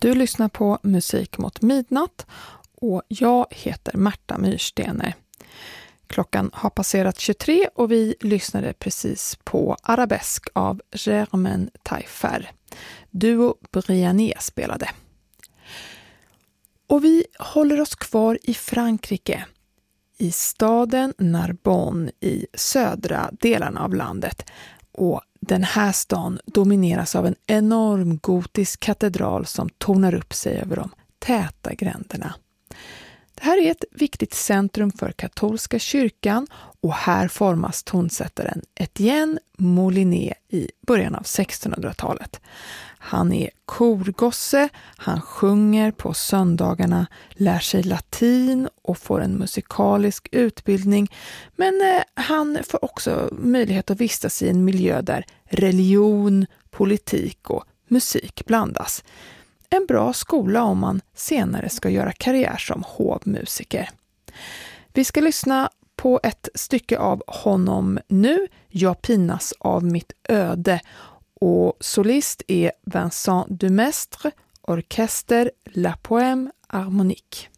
Du lyssnar på Musik mot midnatt och jag heter Märta Myrstener. Klockan har passerat 23 och vi lyssnade precis på Arabesk av Germaine Taillefer. Duo Briané spelade. Och vi håller oss kvar i Frankrike, i staden Narbonne i södra delarna av landet. Och den här stan domineras av en enorm gotisk katedral som tornar upp sig över de täta gränderna. Det här är ett viktigt centrum för katolska kyrkan och här formas tonsättaren Etienne Molinet i början av 1600-talet. Han är korgosse, han sjunger på söndagarna, lär sig latin och får en musikalisk utbildning. Men han får också möjlighet att vistas i en miljö där religion, politik och musik blandas. En bra skola om man senare ska göra karriär som hovmusiker. Vi ska lyssna på ett stycke av honom nu, Jag pinas av mitt öde. Och solist är Vincent Dumestre, orkester La Poème Harmonique.